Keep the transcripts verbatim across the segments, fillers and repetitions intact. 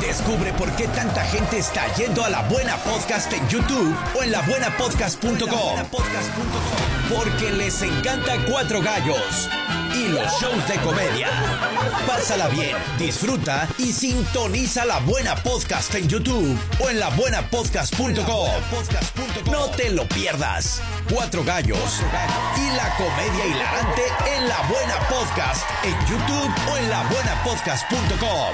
Descubre por qué tanta gente está yendo a La Buena Podcast en YouTube o en la buena podcast punto com. Porque les encanta Cuatro Gallos y los shows de comedia. Pásala bien, disfruta y sintoniza La Buena Podcast en YouTube o en la buena podcast punto com. No te lo pierdas. Cuatro Gallos y la comedia hilarante en La Buena Podcast en YouTube o en la buena podcast punto com.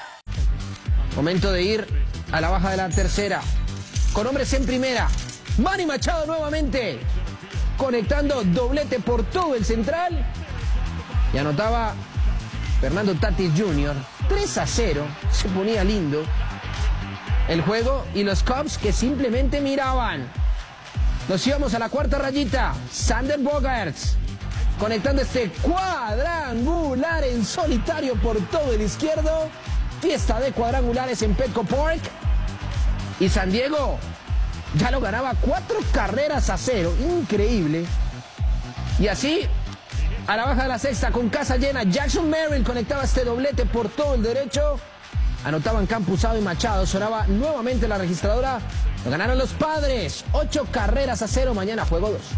Momento de ir a la baja de la tercera. Con hombres en primera. Manny Machado nuevamente. Conectando doblete por todo el central. Y anotaba Fernando Tatis junior tres a cero. Se ponía lindo el juego. Y los Cubs que simplemente miraban. Nos íbamos a la cuarta rayita. Xander Bogaerts. Conectando este cuadrangular en solitario por todo el izquierdo. Fiesta de cuadrangulares en Petco Park. Y San Diego ya lo ganaba cuatro carreras a cero. Increíble. Y así, a la baja de la sexta, con casa llena, Jackson Merrill conectaba este doblete por todo el derecho. Anotaban Campuzano y Machado. Sonaba nuevamente la registradora. Lo ganaron los Padres. Ocho carreras a cero. Mañana juego dos.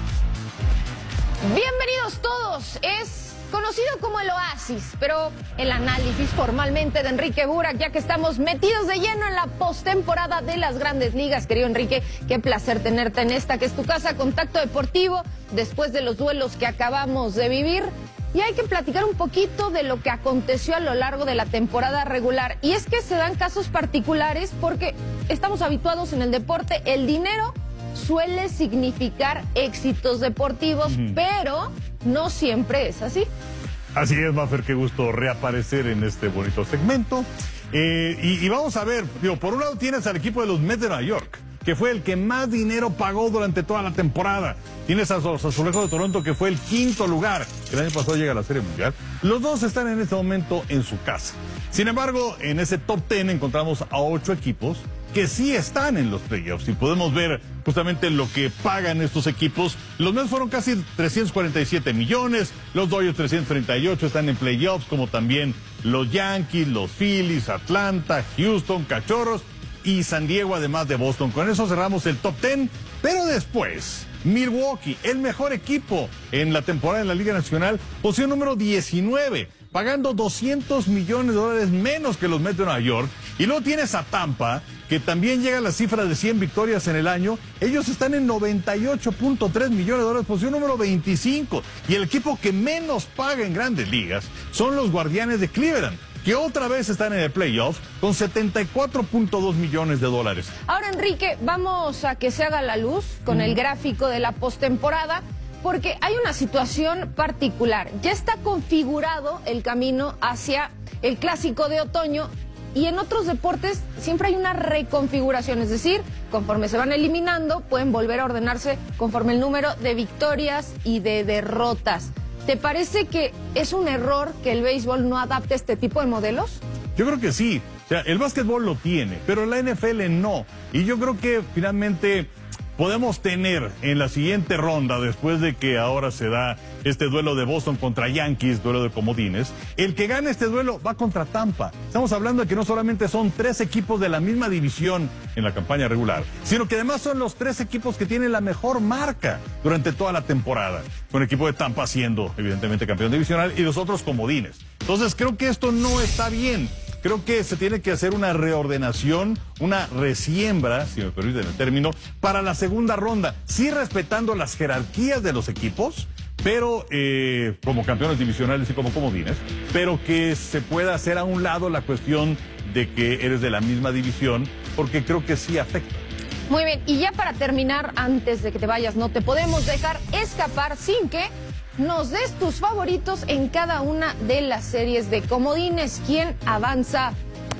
Bienvenidos todos. Es conocido como el Oasis, pero el análisis formalmente de Enrique Burak, ya que estamos metidos de lleno en la postemporada de las Grandes Ligas. Querido Enrique, qué placer tenerte en esta que es tu casa, Contacto Deportivo, después de los duelos que acabamos de vivir. Y hay que platicar un poquito de lo que aconteció a lo largo de la temporada regular. Y es que se dan casos particulares porque estamos habituados en el deporte, el dinero suele significar éxitos deportivos, uh-huh. pero no siempre es así. Así es, Mafer, qué gusto reaparecer en este bonito segmento. Eh, y, y vamos a ver, digo, por un lado tienes al equipo de los Mets de Nueva York, que fue el que más dinero pagó durante toda la temporada. Tienes a los Azulejos de Toronto, que fue el quinto lugar. El año pasado llega a la Serie Mundial. Los dos están en este momento en su casa. Sin embargo, en ese top ten encontramos a ocho equipos que sí están en los playoffs. Y podemos ver justamente lo que pagan estos equipos. Los Mets fueron casi trescientos cuarenta y siete millones, los Dodgers trescientos treinta y ocho están en playoffs, como también los Yankees, los Phillies, Atlanta, Houston, Cachorros y San Diego, además de Boston. Con eso cerramos el top ten, pero después Milwaukee, el mejor equipo en la temporada en la Liga Nacional, posición número diecinueve, pagando doscientos millones de dólares menos que los Mets de Nueva York. Y luego tienes a Tampa, que también llega a la cifra de cien victorias en el año. Ellos están en noventa y ocho punto tres millones de dólares, posición número veinticinco. Y el equipo que menos paga en Grandes Ligas son los Guardianes de Cleveland, que otra vez están en el playoff con setenta y cuatro punto dos millones de dólares. Ahora, Enrique, vamos a que se haga la luz con mm. el gráfico de la postemporada, porque hay una situación particular. Ya está configurado el camino hacia el Clásico de Otoño. Y en otros deportes siempre hay una reconfiguración, es decir, conforme se van eliminando, pueden volver a ordenarse conforme el número de victorias y de derrotas. ¿Te parece que es un error que el béisbol no adapte este tipo de modelos? Yo creo que sí. O sea, el básquetbol lo tiene, pero la N F L no. Y yo creo que finalmente podemos tener en la siguiente ronda, después de que ahora se da este duelo de Boston contra Yankees, duelo de comodines, el que gane este duelo va contra Tampa. Estamos hablando de que no solamente son tres equipos de la misma división en la campaña regular, sino que además son los tres equipos que tienen la mejor marca durante toda la temporada, con el equipo de Tampa siendo evidentemente campeón divisional y los otros comodines. Entonces creo que esto no está bien. Creo que se tiene que hacer una reordenación, una resiembra, si me permiten el término, para la segunda ronda, sí respetando las jerarquías de los equipos, pero eh, como campeones divisionales y como comodines, pero que se pueda hacer a un lado la cuestión de que eres de la misma división, porque creo que sí afecta. Muy bien, y ya para terminar, antes de que te vayas, no te podemos dejar escapar sin que nos des tus favoritos en cada una de las series de comodines. ¿Quién avanza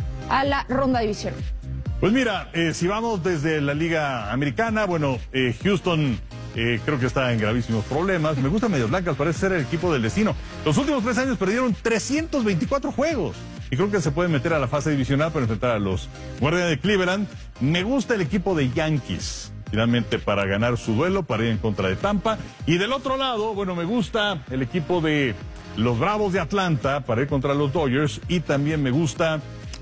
a la ronda divisional? Pues mira, eh, si vamos desde la Liga Americana, bueno, eh, Houston eh, creo que está en gravísimos problemas. Me gusta Medias Blancas, parece ser el equipo del destino. Los últimos tres años perdieron trescientos veinticuatro juegos. Y creo que se pueden meter a la fase divisional para enfrentar a los Guardianes de Cleveland. Me gusta el equipo de Yankees, finalmente, para ganar su duelo, para ir en contra de Tampa. Y del otro lado, bueno, me gusta el equipo de los Bravos de Atlanta para ir contra los Dodgers. Y también me gusta